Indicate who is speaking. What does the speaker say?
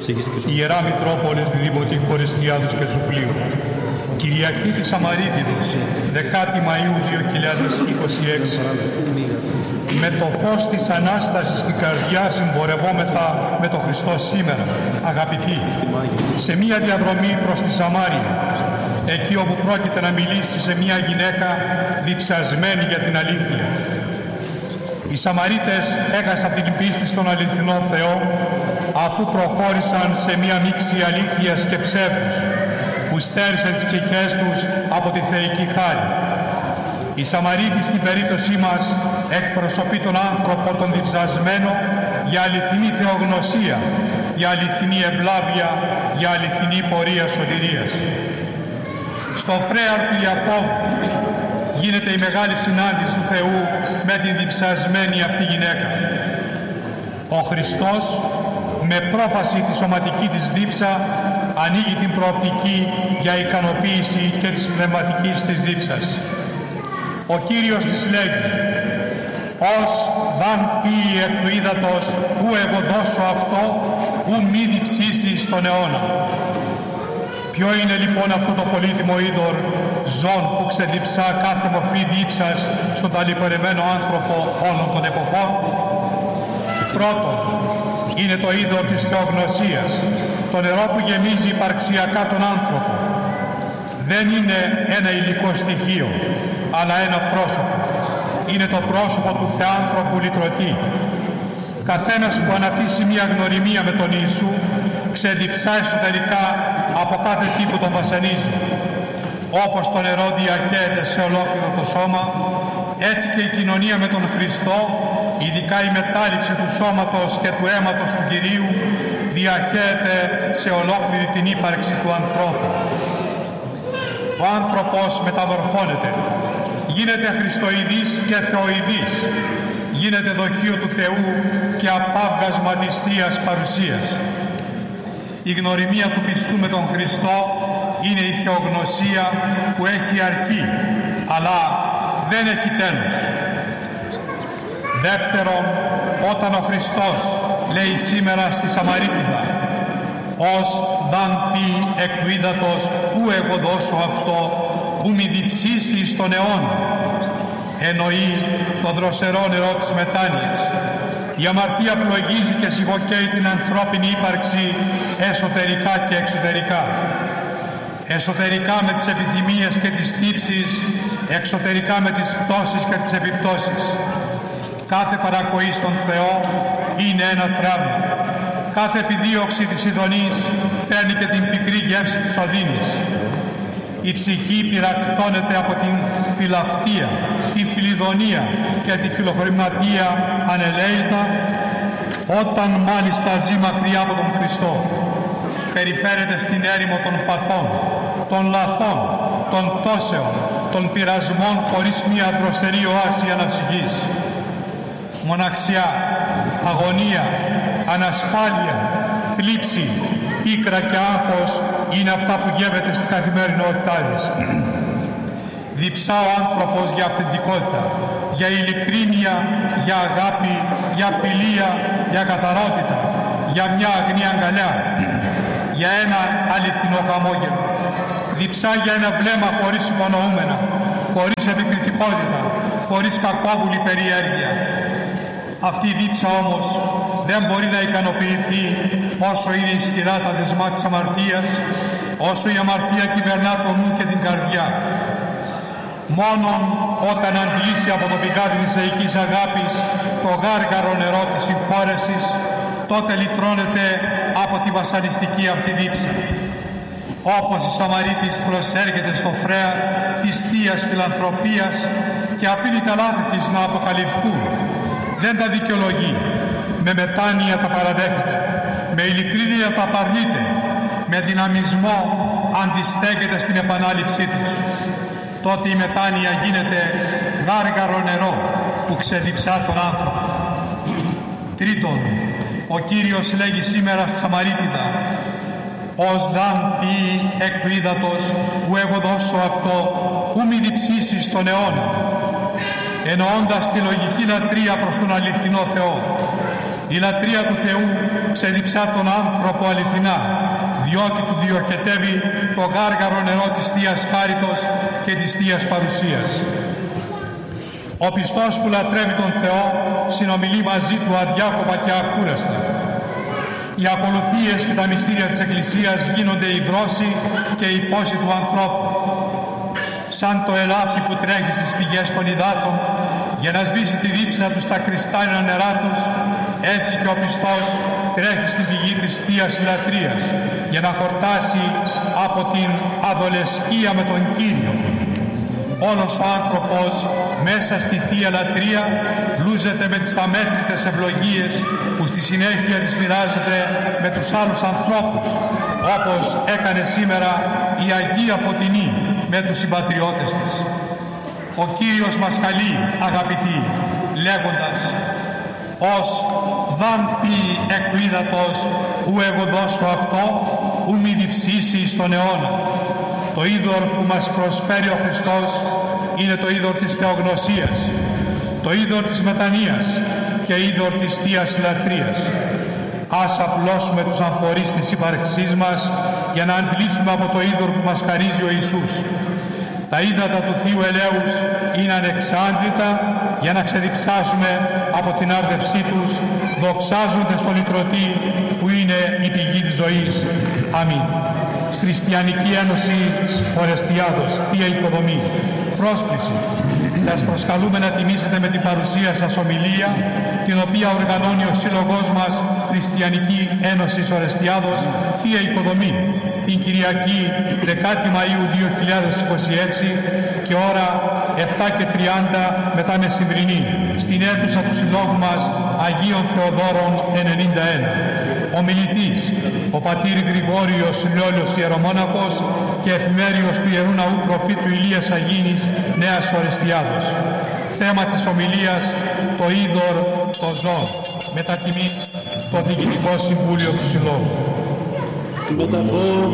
Speaker 1: Ιερά Μητρόπολης Δημοτή Φορεστιάδος και Ζουφλίου. Κυριακή της Σαμαρίτιδος, 10 Μαΐου 2026. Με το φως της Ανάστασης στην καρδιά συμπορευόμεθα με τον Χριστό σήμερα, αγαπητοί, σε μία διαδρομή προς τη Σαμάρια, εκεί όπου πρόκειται να μιλήσει σε μία γυναίκα διψασμένη για την αλήθεια. Οι Σαμαρίτες έχασαν την πίστη στον αληθινό Θεό, αφού προχώρησαν σε μία μίξη αλήθειας και ψεύδους, που στέρισε τις ψυχές τους από τη θεϊκή χάρη. Η Σαμαρίτη στην περίπτωσή μας εκπροσωπεί τον άνθρωπο τον διψασμένο για αληθινή θεογνωσία, για αληθινή ευλάβεια, για αληθινή πορεία σωτηρίας. Στο φρέαρ του Ιακώβου γίνεται η μεγάλη συνάντηση του Θεού με την διψασμένη αυτή γυναίκα. Ο Χριστός με πρόφαση τη σωματική της δίψα ανοίγει την προοπτική για ικανοποίηση και της πνευματικής της δίψας. Ο Κύριος της λέγει «Ως δαν ποιη εκ του ύδατος, ου εγώ δώσω αυτό, ου μη διψήσει στον αιώνα». Ποιο είναι λοιπόν αυτό το πολύτιμο είδωρ ζών που ξεδιψά κάθε μορφή δίψας στον ταλαιπωρημένο άνθρωπο όλων των εποχών? Πρώτον, είναι το είδωρ της θεογνωσίας, το νερό που γεμίζει υπαρξιακά τον άνθρωπο. Δεν είναι ένα υλικό στοιχείο, αλλά ένα πρόσωπο. Είναι το πρόσωπο του θεάνθρωπου λυτρωτή. Καθένας που αναπτύσσει μια γνωριμία με τον Ιησού ξεδιψά εσωτερικά από κάθε τι που τον βασανίζει. Όπως το νερό διαχέεται σε ολόκληρο το σώμα, έτσι και η κοινωνία με τον Χριστό, ειδικά η μετάληψη του σώματος και του αίματος του Κυρίου, διαχέεται σε ολόκληρη την ύπαρξη του ανθρώπου. Ο άνθρωπος μεταμορφώνεται, γίνεται χριστοειδής και θεοειδής, γίνεται δοχείο του Θεού και απάβγασμα της Θείας Παρουσίας. Η γνωριμία του πιστού με τον Χριστό είναι η θεογνωσία που έχει αρκή, αλλά δεν έχει τέλος. Δεύτερον, όταν ο Χριστός λέει σήμερα στη Σαμαρίτιδα «Ως δαν πει εκ του ύδατος, ου εγώ δώσω αυτό, που μη διψήσει στον αιώνα», εννοεί το δροσερό νερό της μετάνοιας. Η αμαρτία φλογίζει και σιγοκαίει την ανθρώπινη ύπαρξη εσωτερικά και εξωτερικά. Εσωτερικά με τις επιθυμίες και τις τύψεις, εξωτερικά με τις πτώσεις και τις επιπτώσεις. Κάθε παρακοή στον Θεό είναι ένα τραύμα. Κάθε επιδίωξη της ειδονής φέρνει και την πικρή γεύση της οδύνης. Η ψυχή πυρακτώνεται από την φιλαυτία, τη φιλιδονία και τη φιλοχρηματία ανελαίητα, όταν μάλιστα ζει μακριά από τον Χριστό. Περιφέρεται στην έρημο των παθών, των λαθών, των πτώσεων, των πειρασμών χωρίς μια δροσερή οάση αναψυχής. Μοναξιά, αγωνία, ανασφάλεια, θλίψη, πίκρα και άγχος είναι αυτά που γεύεται στην καθημερινότητά της. Διψά ο άνθρωπος για αυθεντικότητα, για ειλικρίνεια, για αγάπη, για φιλία, για καθαρότητα, για μια αγνή αγκαλιά, για ένα αληθινό χαμόγελο. Διψά για ένα βλέμμα χωρίς υπονοούμενα, χωρίς επικριτικότητα, χωρίς κακόβουλη περιέργεια. Αυτή η δίψα όμως δεν μπορεί να ικανοποιηθεί όσο είναι ισχυρά τα δεσμά της αμαρτίας, όσο η αμαρτία κυβερνά το νου και την καρδιά. Μόνον όταν αντλήσει από το πηγάδι της θεϊκής αγάπης το γάργαρο νερό της συγχώρεσης, τότε λυτρώνεται από τη βασανιστική αυτή δίψα. Όπως η Σαμαρίτης προσέρχεται στο φρέα της Θείας Φιλανθρωπίας και αφήνει τα λάθη της να αποκαλυφθούν, δεν τα δικαιολογεί, με μετάνοια τα παραδέχεται, με ειλικρίνεια τα απαρνείται, με δυναμισμό αντιστέκεται στην επανάληψή τους. Τότε η μετάνοια γίνεται γάργαρο νερό που ξεδιψά τον άνθρωπο. Τρίτον, ο Κύριος λέγει σήμερα στη Σαμαρίτιδα «Ως δαν ποιη εκ του ύδατος, που εγώ δώσω αυτό, που μη διψήσει στον αιώνα», εννοώντας τη λογική λατρεία προς τον αληθινό Θεό. Η λατρεία του Θεού ξεδιψά τον άνθρωπο αληθινά, διότι του διοχετεύει το γάργαρο νερό της Θείας Χάριτος και της Θείας Παρουσίας. Ο πιστός που λατρεύει τον Θεό συνομιλεί μαζί του αδιάκοπα και ακούραστα. Οι ακολουθίες και τα μυστήρια της Εκκλησίας γίνονται η δρόση και η πόση του ανθρώπου. Σαν το ελάφι που τρέχει στις πηγές των υδάτων για να σβήσει τη δίψα του στα κρυστάλλινα νερά τους, έτσι και ο πιστός τρέχει στην πηγή της Θείας Λατρείας για να χορτάσει από την αδολεσκία με τον Κύριο. Όλος ο άνθρωπος μέσα στη Θεία Λατρεία λούζεται με τις αμέτρητες ευλογίες που στη συνέχεια τις μοιράζεται με τους άλλους ανθρώπους, όπως έκανε σήμερα η Αγία Φωτεινή με τους συμπατριώτες της. Ο Κύριος μας καλεί, αγαπητοί, λέγοντας «Ως δαν πει εκ του ύδατος, ου εγώ δώσω αυτό, ου μη διψήσει στον αιώνα». Το είδωρ που μας προσφέρει ο Χριστός είναι το είδωρ της θεογνωσίας, το είδωρ της μετανοίας και είδωρ της Θείας Λατρείας. Ας απλώσουμε τους αμφορείς της ύπαρξής μας για να αντλήσουμε από το είδωρ που μας χαρίζει ο Ιησούς. Τα ύδατα του Θείου Ελέους είναι ανεξάντλητα για να ξεδιψάσουμε από την άρδευσή τους, δοξάζοντες τον Ιτρωτή που είναι η πηγή της ζωής. Αμήν. Χριστιανική Ένωση Ορεστιάδος, Θεία Οικοδομή. Πρόσκληση. Σας προσκαλούμε να τιμήσετε με την παρουσία σας ομιλία, την οποία οργανώνει ο Σύλλογός μας Χριστιανική Ένωση Ορεστιάδος, Θεία Οικοδομή, την Κυριακή 10 Μαΐου 2026 και ώρα 7:30 μετά μεσημβρινή, στην αίθουσα του Συλλόγου μας Αγίων Θεοδόρων 91. Ομιλητής, ο πατήρ Γρηγόριος Λιόλιος Ιερομόναχος και εφημέριος του Ιερού Ναού Προφήτου Ηλίας Αγίνης Νέας Ορεστιάδος. Θέμα της ομιλίας το είδωρ το ζώο. Μετακινής στο Διοικητικό Συμβούλιο του Συλλόγου.